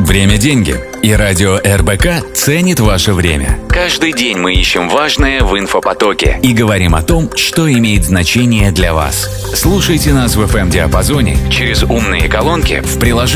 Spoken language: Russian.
Время – деньги. И радио РБК ценит ваше время. Каждый день мы ищем важное в инфопотоке и говорим о том, что имеет значение для вас. Слушайте нас в FM-диапазоне через умные колонки в приложении